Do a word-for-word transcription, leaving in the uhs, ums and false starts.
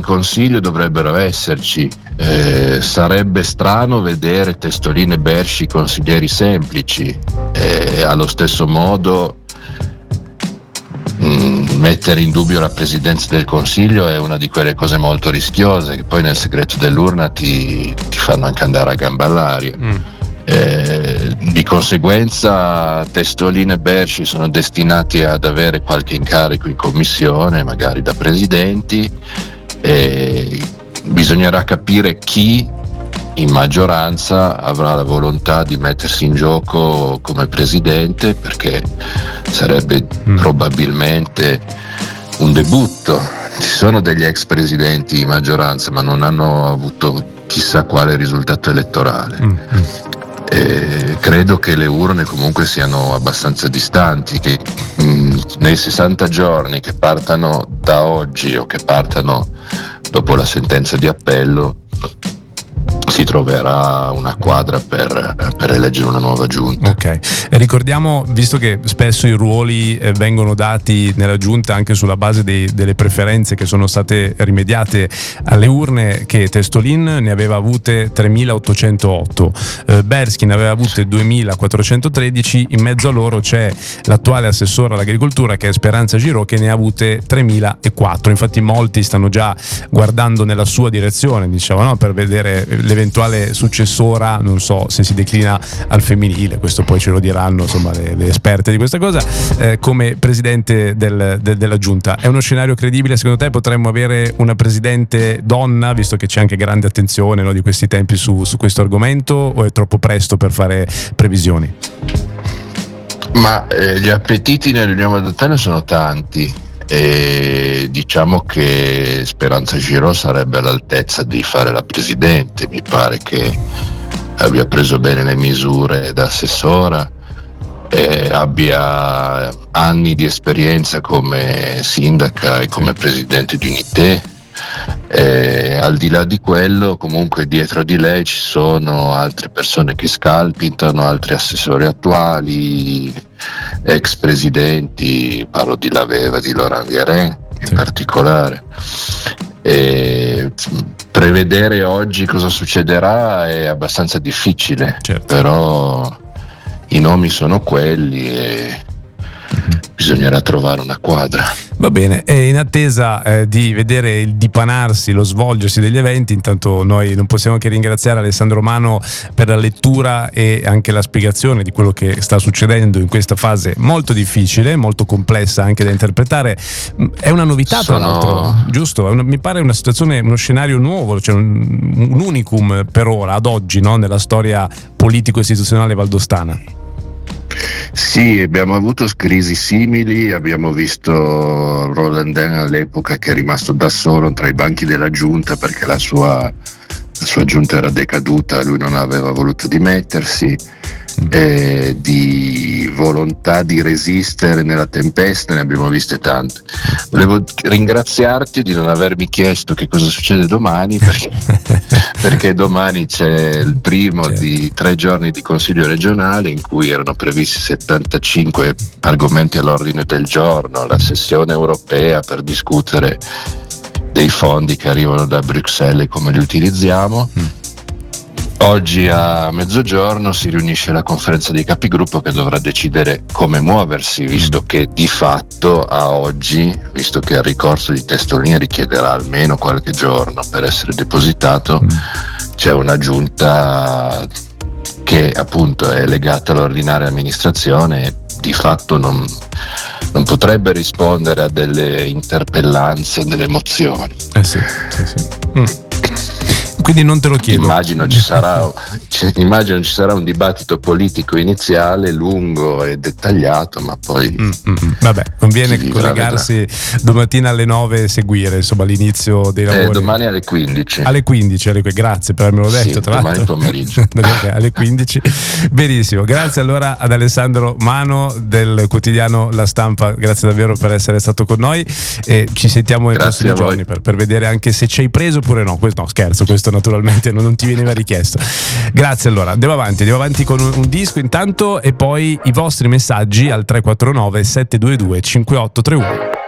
Consiglio dovrebbero esserci. Eh, sarebbe strano vedere Testolin e Bersci consiglieri semplici. Eh, allo stesso modo mh, mettere in dubbio la presidenza del Consiglio è una di quelle cose molto rischiose che poi nel segreto dell'urna ti, ti fanno anche andare a gamba all'aria. Mm. Eh, di conseguenza Testolin e Bersci sono destinati ad avere qualche incarico in commissione, magari da presidenti, e bisognerà capire chi in maggioranza avrà la volontà di mettersi in gioco come presidente, perché sarebbe mm. probabilmente un debutto. Ci sono degli ex presidenti in maggioranza ma non hanno avuto chissà quale risultato elettorale. Mm. Eh, credo che le urne comunque siano abbastanza distanti, che mh, nei sessanta giorni che partano da oggi o che partano dopo la sentenza di appello si troverà una quadra per, per eleggere una nuova giunta. Ok, e ricordiamo, visto che spesso i ruoli eh, vengono dati nella giunta anche sulla base dei, delle preferenze che sono state rimediate alle urne, che Testolin ne aveva avute tremilaottocentootto, eh, Berschi ne aveva avute duemilaquattrocentotredici, in mezzo a loro c'è l'attuale assessore all'agricoltura che è Speranza Girò, che ne ha avute tremilaquattro. Infatti molti stanno già guardando nella sua direzione, diciamo, no? Per vedere l'eventuale successora, non so se si declina al femminile, questo poi ce lo diranno insomma le, le esperte di questa cosa, eh, come presidente del, de, della giunta. È uno scenario credibile? Secondo te potremmo avere una presidente donna, visto che c'è anche grande attenzione, no, di questi tempi su, su questo argomento, o è troppo presto per fare previsioni? Ma eh, gli appetiti nell'Unione Montana sono tanti. E diciamo che Speranza Girò sarebbe all'altezza di fare la presidente. Mi pare che abbia preso bene le misure da assessora, e abbia anni di esperienza come sindaca e come presidente di Unité. E al di là di quello, comunque dietro di lei ci sono altre persone che scalpitano, altri assessori attuali, ex presidenti, parlo di Laveva, di Laurent Guérin in sì. particolare. E prevedere oggi cosa succederà è abbastanza difficile, certo. Però i nomi sono quelli e mm-hmm. bisognerà trovare una quadra. Va bene, e in attesa eh, di vedere il dipanarsi, lo svolgersi degli eventi, intanto noi non possiamo che ringraziare Alessandro Mano per la lettura e anche la spiegazione di quello che sta succedendo in questa fase molto difficile, molto complessa anche da interpretare. È una novità tra Sono... l'altro, giusto? Una, mi pare una situazione, uno scenario nuovo, cioè un, un unicum per ora, ad oggi, no? Nella storia politico-istituzionale valdostana. Sì, abbiamo avuto crisi simili, abbiamo visto Rolandin all'epoca che è rimasto da solo tra i banchi della giunta perché la sua, la sua giunta era decaduta, lui non aveva voluto dimettersi, eh, di volontà di resistere nella tempesta ne abbiamo viste tante. Volevo ringraziarti di non avermi chiesto che cosa succede domani, perché, perché domani c'è il primo di tre giorni di consiglio regionale in cui erano previsti settantacinque argomenti all'ordine del giorno, la sessione europea per discutere dei fondi che arrivano da Bruxelles e come li utilizziamo. Mm. Oggi a mezzogiorno si riunisce la conferenza dei capigruppo che dovrà decidere come muoversi, visto che di fatto a oggi, visto che il ricorso di Testolin richiederà almeno qualche giorno per essere depositato, mm. c'è una giunta che appunto è legata all'ordinaria amministrazione e di fatto non, non potrebbe rispondere a delle interpellanze, delle mozioni. Eh sì, sì, sì. Mm. Quindi non te lo chiedo. Immagino ci sarà, immagino ci sarà un dibattito politico iniziale lungo e dettagliato, ma poi mm, mm, vabbè, conviene collegarsi domattina alle nove e seguire insomma l'inizio dei lavori. Eh, domani alle quindici. Alle quindici, alle, grazie per avermelo detto. Sì, tra domani l'altro. pomeriggio. Alle quindici. Benissimo, grazie allora ad Alessandro Mano del quotidiano La Stampa, grazie davvero per essere stato con noi e ci sentiamo nei grazie prossimi giorni per, per vedere anche se ci hai preso oppure no. Questo, no, scherzo, questo naturalmente non, non ti veniva richiesto. Grazie allora, andiamo avanti, andiamo avanti con un, un disco intanto e poi i vostri messaggi al tre quattro nove sette due due cinque otto tre uno.